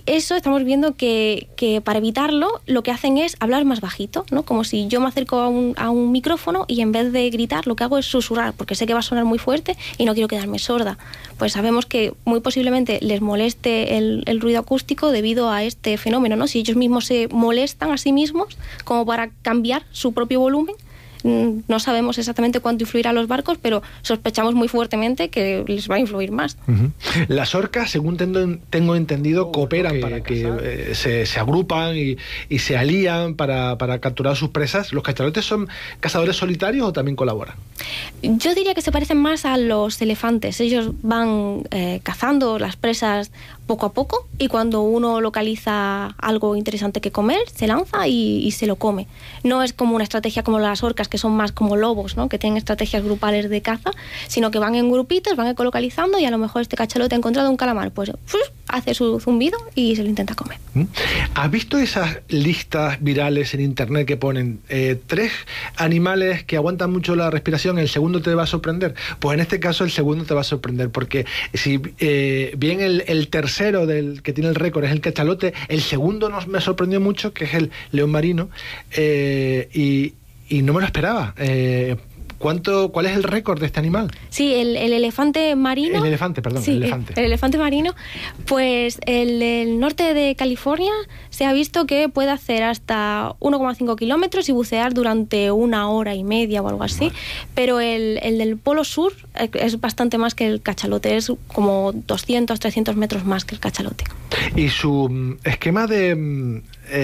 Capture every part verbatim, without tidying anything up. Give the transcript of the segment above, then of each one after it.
eso estamos viendo que, que para evitarlo lo que hacen es hablar más bajito, ¿no? Como si yo me acerco a un, a un micrófono y en vez de gritar lo que hago es susurrar, porque sé que va a sonar muy fuerte y no quiero quedarme sorda. Pues sabemos que muy posiblemente les moleste el, el ruido acústico debido a este fenómeno, ¿no? Si ellos mismos se molestan a sí mismos como para cambiar su propio volumen, no sabemos exactamente cuánto influirá a los barcos, pero sospechamos muy fuertemente que les va a influir más. Uh-huh. Las orcas, según tengo, tengo entendido, cooperan que, para que eh, se, se agrupan y, y se alían para, para capturar sus presas. ¿Los cachalotes son cazadores solitarios o también colaboran? Yo diría que se parecen más a los elefantes. Ellos van eh, cazando las presas poco a poco y cuando uno localiza algo interesante que comer, se lanza y, y se lo come. No es como una estrategia como las orcas, que son más como lobos, ¿no? Que tienen estrategias grupales de caza, sino que van en grupitos, van ecolocalizando y a lo mejor este cachalote ha encontrado un calamar, pues ¡fus! Hace su zumbido y se lo intenta comer. ¿Has visto esas listas virales en internet que ponen eh, tres animales que aguantan mucho la respiración, el segundo te va a sorprender? Pues en este caso el segundo te va a sorprender, porque si eh, bien el, el tercero del que tiene el récord es el cachalote, el segundo nos, me sorprendió mucho, que es el león marino, eh, y, y no me lo esperaba. Eh, ¿Cuánto, ¿Cuál es el récord de este animal? Sí, el, el elefante marino. El elefante, perdón, sí, el elefante. El, el elefante marino, pues el, el norte de California se ha visto que puede hacer hasta uno coma cinco kilómetros y bucear durante una hora y media o algo así. Vale. Pero el, el del Polo Sur es bastante más que el cachalote, es como doscientos, trescientos metros más que el cachalote. ¿Y su esquema de,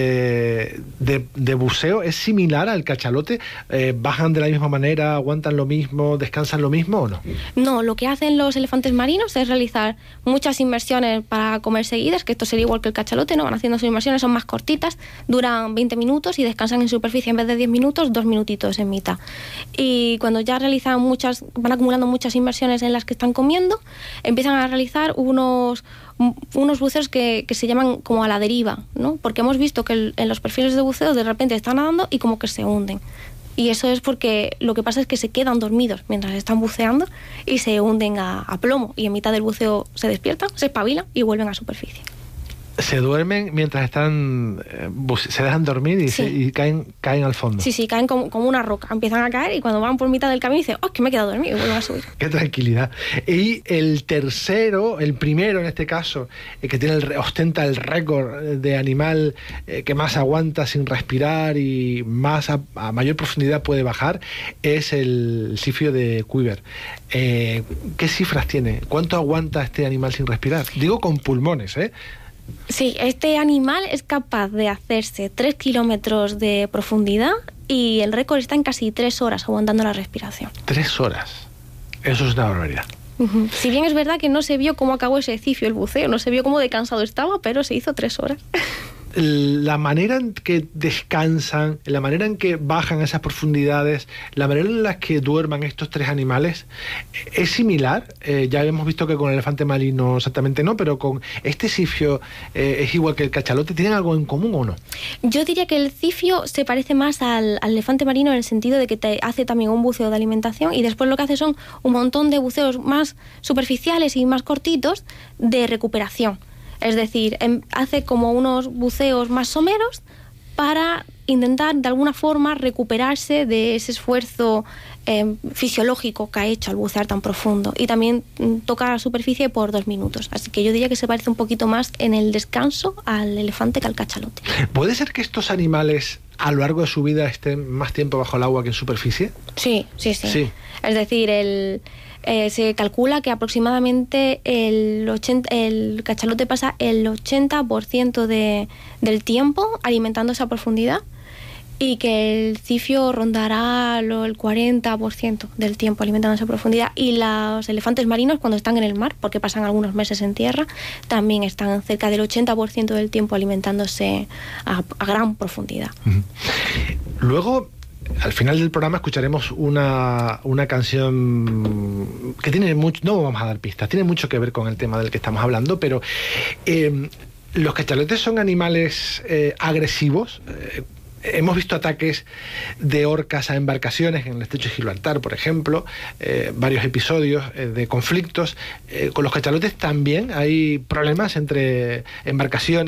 eh, de, de buceo es similar al cachalote? Eh, ¿Bajan de la misma manera, aguantan lo mismo, descansan lo mismo o no? No, lo que hacen los elefantes marinos es realizar muchas inmersiones para comer seguidas, que esto sería igual que el cachalote, ¿no? Van haciendo sus inmersiones, son más cortitas, duran veinte minutos y descansan en superficie en vez de diez minutos, dos minutitos en mitad. Y cuando ya realizan muchas, van acumulando muchas inmersiones en las que están comiendo, empiezan a realizar unos... unos buceos que, que se llaman como a la deriva, ¿no? Porque hemos visto que el, en los perfiles de buceo de repente están nadando y como que se hunden. Y eso es porque lo que pasa es que se quedan dormidos mientras están buceando y se hunden a, a plomo. Y en mitad del buceo se despiertan, se espabilan y vuelven a superficie. Se duermen mientras están, eh, se dejan dormir y, sí. se, y caen, caen al fondo. Sí, sí, caen como, como una roca, empiezan a caer y cuando van por mitad del camino dicen, oh, que me he quedado dormido y vuelven a subir. Qué tranquilidad. Y el tercero, el primero en este caso, eh, que tiene el, ostenta el récord de animal eh, que más aguanta sin respirar y más a, a mayor profundidad puede bajar, es el sifio de Cuvier. Eh, ¿Qué cifras tiene? ¿Cuánto aguanta este animal sin respirar? Digo con pulmones, ¿eh? Sí, este animal es capaz de hacerse tres kilómetros de profundidad y el récord está en casi tres horas aguantando la respiración. Tres horas. Eso es una barbaridad. Uh-huh. Si bien es verdad que no se vio cómo acabó ese cifio el buceo, no se vio cómo de cansado estaba, pero se hizo tres horas. La manera en que descansan, la manera en que bajan a esas profundidades, la manera en la que duerman estos tres animales es similar. Eh, ya hemos visto que con el elefante marino exactamente no, pero con este cifio eh, es igual que el cachalote. ¿Tienen algo en común o no? Yo diría que el cifio se parece más al, al elefante marino en el sentido de que te hace también un buceo de alimentación y después lo que hace son un montón de buceos más superficiales y más cortitos de recuperación. Es decir, hace como unos buceos más someros para intentar de alguna forma recuperarse de ese esfuerzo eh, fisiológico que ha hecho al bucear tan profundo. Y también toca la superficie por dos minutos. Así que yo diría que se parece un poquito más en el descanso al elefante que al cachalote. ¿Puede ser que estos animales a lo largo de su vida estén más tiempo bajo el agua que en superficie? Sí, sí, sí. sí. Es decir, el... Eh, se calcula que aproximadamente el, ochenta, el cachalote pasa el ochenta por ciento de, del tiempo alimentando esa profundidad y que el cifio rondará lo, el cuarenta por ciento del tiempo alimentando esa profundidad. Y los elefantes marinos, cuando están en el mar, porque pasan algunos meses en tierra, también están cerca del ochenta por ciento del tiempo alimentándose a, a gran profundidad. Uh-huh. Luego, al final del programa escucharemos una, una canción que tiene mucho, no vamos a dar pistas, tiene mucho que ver con el tema del que estamos hablando, pero eh, los cachalotes son animales eh, agresivos. Eh, hemos visto ataques de orcas a embarcaciones en el estrecho de Gibraltar, por ejemplo, eh, varios episodios eh, de conflictos. Eh, con los cachalotes también hay problemas entre embarcaciones.